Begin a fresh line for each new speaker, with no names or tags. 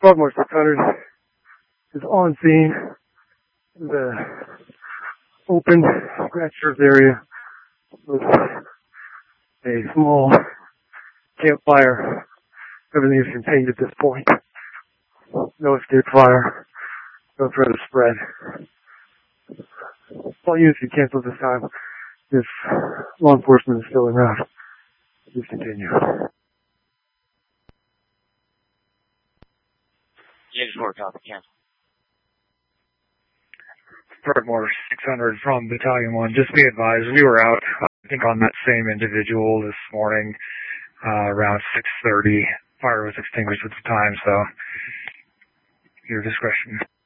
Broadmoor 600 is on scene. The open scratch-turf area with a small campfire. Everything is contained at this point. No escape fire. No threat of spread. All units can cancel this time if law enforcement is still around. Please continue.
James Ford, copy, cancel.
Broadmoor 600 from Battalion 1. Just be advised, we were out, I think, on that same individual this morning, around 6:30. Fire was extinguished at the time, so your discretion.